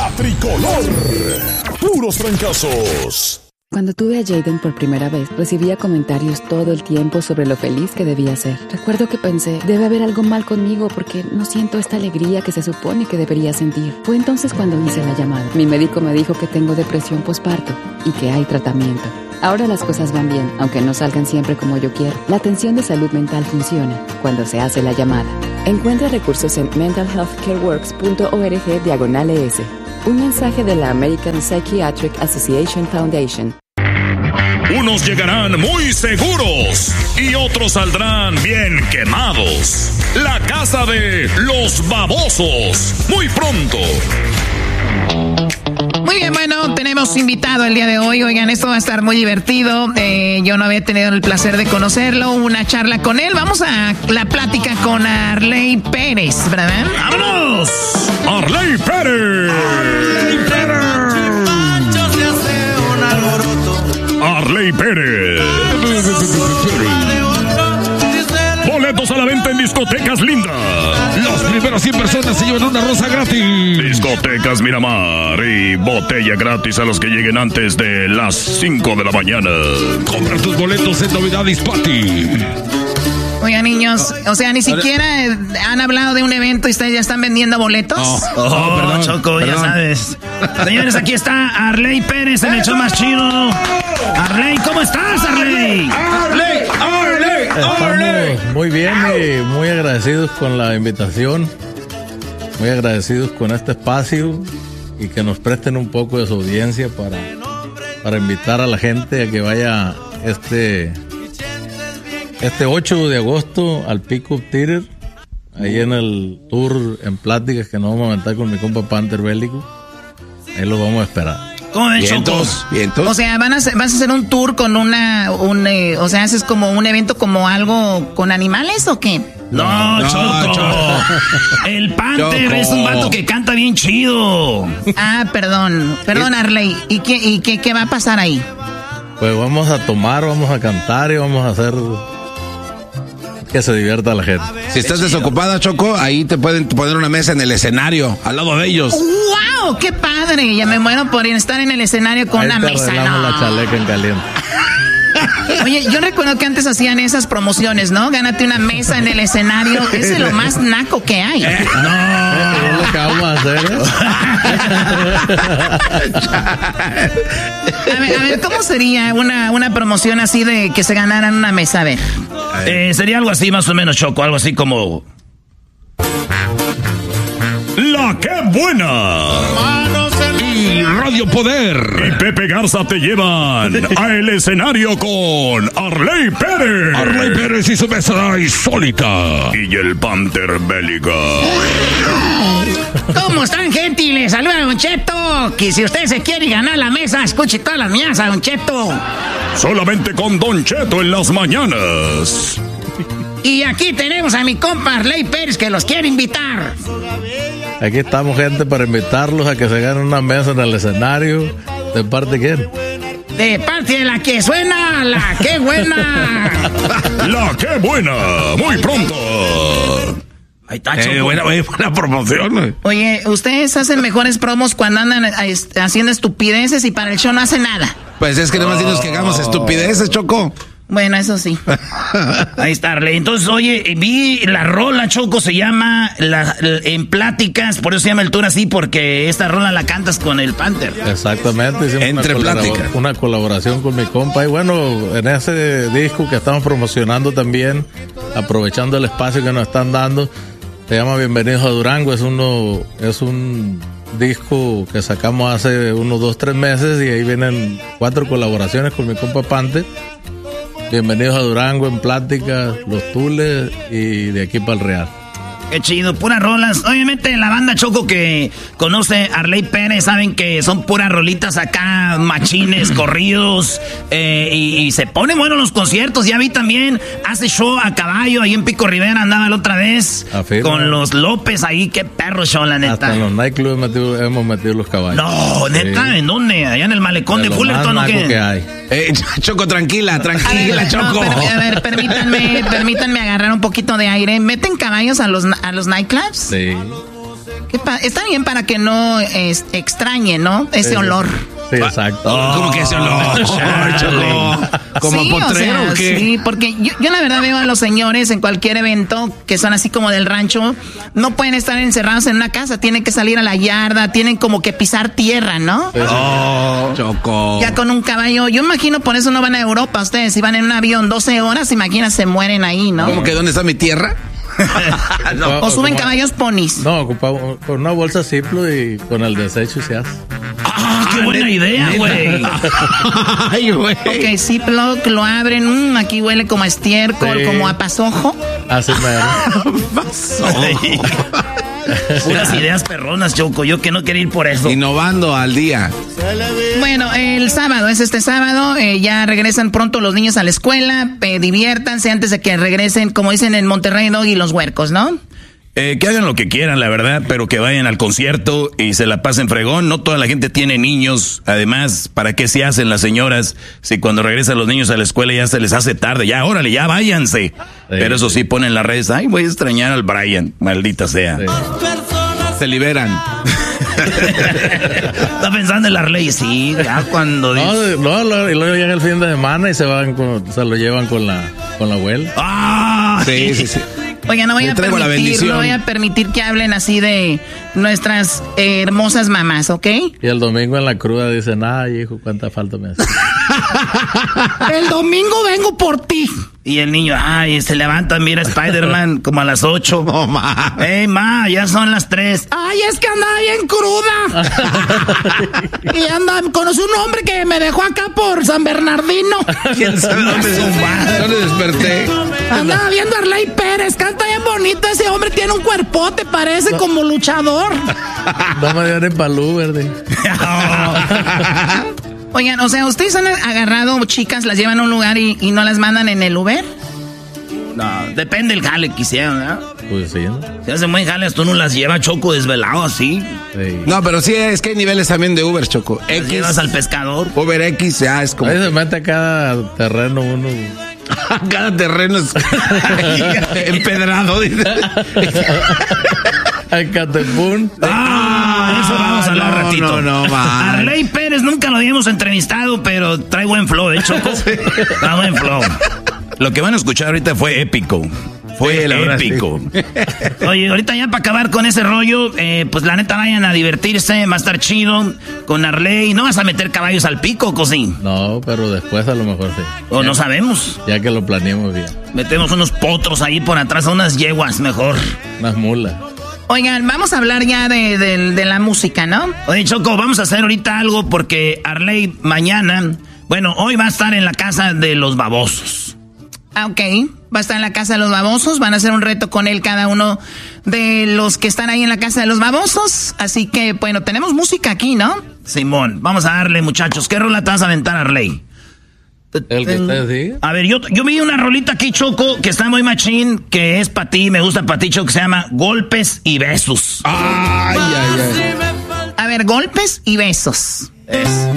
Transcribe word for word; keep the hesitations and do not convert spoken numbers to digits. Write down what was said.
La Tricolor. Puros trancazos. Cuando tuve a Jaden por primera vez, recibía comentarios todo el tiempo sobre lo feliz que debía ser. Recuerdo que pensé, debe haber algo mal conmigo porque no siento esta alegría que se supone que debería sentir. Fue entonces cuando hice la llamada. Mi médico me dijo que tengo depresión postparto y que hay tratamiento. Ahora las cosas van bien, aunque no salgan siempre como yo quiero. La atención de salud mental funciona cuando se hace la llamada. Encuentra recursos en mental health care works punto org diagonal E S. Un mensaje de la American Psychiatric Association Foundation. Unos llegarán muy seguros y otros saldrán bien quemados. La casa de los babosos, muy pronto. Muy bien, bueno, tenemos invitado el día de hoy. Oigan, esto va a estar muy divertido. Eh, yo no había tenido el placer de conocerlo, una charla con él. Vamos a la plática con Arley Pérez, ¿verdad? ¡Vámonos! ¡Arley Pérez! ¡Arley Pérez! Arley Pérez. Boletos a la venta en Discotecas Linda. Las primeras cien personas se llevan una rosa gratis. Discotecas Miramar y botella gratis a los que lleguen antes de las cinco de la mañana. Compra tus boletos en Novedades Party. Oigan, niños, o sea, ni siquiera han hablado de un evento y ustedes ya están vendiendo boletos. Oh, oh, oh perdón, Choco, perdón. Ya sabes. Señores, aquí está Arley Pérez en el show más chido. Arley, ¿cómo estás, Arley? Arley, Arley, Arley. Estamos muy bien y muy agradecidos con la invitación. Muy agradecidos con este espacio y que nos presten un poco de su audiencia para, para invitar a la gente a que vaya este... Este ocho de agosto al Pickup Theater, ahí en el tour en pláticas que nos vamos a aventar con mi compa Panther Bélico. Ahí lo vamos a esperar. ¿Cómo ven, vientos, vientos. O sea, van a hacer, vas a hacer un tour con una, un, eh, o sea, haces como un evento como algo con animales o qué? No, no Choco. Choco. El Panther Choco. Es un vato que canta bien chido. Ah, perdón, perdón Arley. ¿Y qué, y qué, qué va a pasar ahí? Pues vamos a tomar, vamos a cantar y vamos a hacer que se divierta la gente. Si estás desocupada, Choco, ahí te pueden poner una mesa en el escenario, al lado de ellos. ¡Wow! ¡Qué padre! Ya me muero por estar en el escenario con ahí una te mesa, ¿no? la chaleca en caliente. Oye, yo recuerdo que antes hacían esas promociones, ¿no? Gánate una mesa en el escenario. Ese es lo más naco que hay. Eh, no, es lo que vamos a hacer, ¿eh? A ver, a ver, ¿cómo sería una, una promoción así de que se ganaran una mesa? A ver. Eh, sería algo así más o menos, Choco, algo así como... ¡La qué buena! Y Radio Poder y Pepe Garza te llevan al escenario con Arley Pérez. Arley Pérez y su mesa insólita. Y el Panther Bélica. ¿Cómo están, gente? Les saluda a Don Cheto. Que si usted se quiere ganar la mesa, escuche todas las mañanas a Don Cheto. Solamente con Don Cheto en las mañanas. Y aquí tenemos a mi compa Arley Pérez que los quiere invitar. Aquí estamos, gente, para invitarlos a que se ganen una mesa en el escenario. ¿De parte de quién? De parte de la que suena, la que buena. La que buena, muy pronto. Ahí está, Choco. Eh, buena, buena promoción. Oye, ustedes hacen mejores promos cuando andan haciendo estupideces y para el show no hacen nada. Pues es que nomás oh. dinos que hagamos estupideces, Choco. Bueno, eso sí. Ahí está, Arley. Entonces, oye, vi la rola, Choco, se llama la, la, En Pláticas, por eso se llama el tour así, porque esta rola la cantas con el Panther. Exactamente. Entre una Pláticas. Colabor- una colaboración con mi compa. Y bueno, en ese disco que estamos promocionando también, aprovechando el espacio que nos están dando, se llama Bienvenidos a Durango. Es uno, es un disco que sacamos hace unos dos, tres meses y ahí vienen cuatro colaboraciones con mi compa Panther. Bienvenidos a Durango, En Pláticas, Los Tules y De Aquí para el Real. Qué chido, puras rolas. Obviamente la banda, Choco, que conoce a Arley Pérez, saben que son puras rolitas acá, machines, corridos, eh, y, y se ponen buenos los conciertos. Ya vi también, hace show a caballo, ahí en Pico Rivera andaba la otra vez, Afirma. con los López ahí, qué perro show, la neta. Hasta en los nightclubs hemos metido, hemos metido los caballos. No, neta, Sí. ¿en dónde? Allá en el malecón de, De lo Fullerton, ¿o más naco qué? que hay. Eh, Choco, tranquila, tranquila, A ver, Choco. no, pero, a ver, permítanme, permítanme agarrar un poquito de aire. ¿Meten caballos a los, a los nightclubs? Sí. ¿Qué pa- está bien para que no es, extrañe, ¿no? Ese Sí. olor. Sí, exacto. Oh, ¿cómo que ese olor? Choco. ¿Como Sí, potrero o sea, o qué? Sí, porque yo, yo la verdad veo a los señores en cualquier evento que son así como del rancho, no pueden estar encerrados en una casa, tienen que salir a la yarda, tienen como que pisar tierra, ¿no? Oh, Choco. Ya con un caballo, yo imagino por eso no van a Europa ustedes, si van en un avión doce horas, imagina se mueren ahí, ¿no? ¿Cómo que dónde está mi tierra? No, O suben como- caballos ponis. No, ocupamos con una bolsa Ziplo y con el desecho se hace. ¡Ah, qué buena idea, güey! Ay, güey. Ok, Ziploc, lo abren, mmm, aquí huele como a estiércol, Sí. como a pasojo. Así mero. Puras ideas perronas, Choco. Yo que no quería ir por eso. Innovando al día. Bueno, el sábado, es este sábado, eh, ya regresan pronto los niños a la escuela, eh, diviértanse antes de que regresen, como dicen en Monterrey, Doggy, los huercos, ¿no? Eh, que hagan lo que quieran, la verdad, pero que vayan al concierto y se la pasen fregón. No toda la gente tiene niños. Además, ¿para qué se hacen las señoras si cuando regresan los niños a la escuela ya se les hace tarde? Ya, órale, ya váyanse. Pero eso sí, ponen en las redes, ay, voy a extrañar al Brian, maldita sea. Sí. Se liberan. Está pensando en la ley, sí, ya cuando No, dice... no, lo- y luego llega el fin de semana y se van con, se lo llevan con la, con la abuela. ¡Ah! Sí, sí, sí. Oiga, no voy Le a traigo la permitir, bendición. no voy a permitir que hablen así de nuestras eh, hermosas mamás, ¿ok? Y el domingo en la cruda dicen, ay, hijo, cuánta falta me hace. El domingo vengo por ti. Y el niño, ay, se levanta, mira Spider-Man como a las ocho. No, ma. ¡Ey, ma! Ya son las tres. Ay, es que andaba bien cruda. Y anda, conocí un hombre que me dejó acá por San Bernardino. ¿Quién sabe dónde, dónde desperté? Andaba viendo a Arley Pérez, canta bien bonito ese hombre, tiene un cuerpote, parece como luchador. No me dio ni palú, verde. Oigan, o sea, ¿ustedes han agarrado chicas, las llevan a un lugar y, y no las mandan en el Uber? No, depende del jale que hicieron, ¿no? Pues sí, ¿no? Si hacen buen jale, tú no las llevas, Choco, desvelado así. Sí. No, pero sí, es que hay niveles también de Uber, Choco. Las X, llevas al pescador. Uber X, ya es como... Ahí se mete a cada terreno uno. Cada terreno es empedrado, dice. En Catepún. Ah, eso vamos a hablar no, ratito. no, no, man. Arley Pérez nunca lo habíamos entrevistado, pero trae buen flow, ¿eh, Choco? Trae buen flow. Lo que van a escuchar ahorita fue épico. Fue Sí, la verdad, épico. Oye, ahorita ya para acabar con ese rollo, eh, pues la neta vayan a divertirse, va a estar chido con Arley. ¿No vas a meter caballos al pico, Cosín? No, pero después a lo mejor sí. O no sabemos. Ya que lo planeamos bien. Metemos unos potros ahí por atrás, unas yeguas mejor. Unas mulas. Oigan, vamos a hablar ya de, de, de la música, ¿no? Oye, Choco, vamos a hacer ahorita algo porque Arley mañana, bueno, hoy va a estar en la casa de los babosos. Ah, ok. Va a estar en la casa de los babosos. Van a hacer un reto con él cada uno de los que están ahí en la casa de los babosos. Así que, bueno, tenemos música aquí, ¿no? Simón, vamos a darle, muchachos. ¿Qué rola te vas a aventar, Arley? El que ustedes digan. A ver, yo, yo vi una rolita aquí, Choco, que está muy machín, que es para ti, me gusta para ti, Choco, que se llama Golpes y Besos. Ay, ay, ay. A ver, golpes y besos. Es.